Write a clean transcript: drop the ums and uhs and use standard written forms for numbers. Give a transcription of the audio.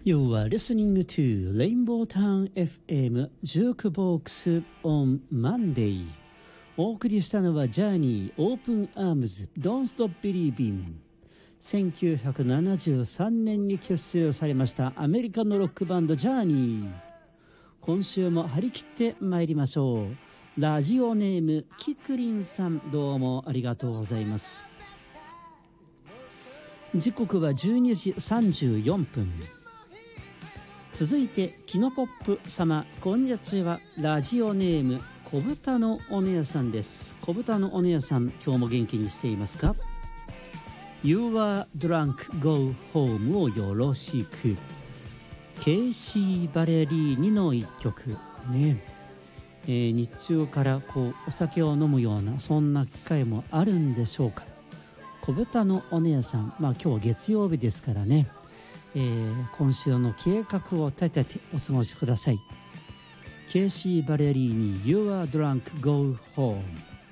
You are listening to Rainbow Town FM Jukebox on Monday. お送りしたのはジャーニー Open Arms Don't Stop Believing。 1973年に結成されましたアメリカのロックバンドジャーニー。今週も張り切って参りましょう。ラジオネームキクリンさん、どうもありがとうございます。時刻は12時34分。続いてキノポップ様、こんにちは。ラジオネーム小豚のお姉さんです。小豚のお姉さん、今日も元気にしていますか？ You are drunk, go home をよろしく。ケイシー・バレリーニの一曲ね。日中からお酒を飲むようなそんな機会もあるんでしょうか。小豚のお姉さん、今日は月曜日ですからね、今週の計画を立ててお過ごしください。ケイシー・バレリーニ You are drunk, go home。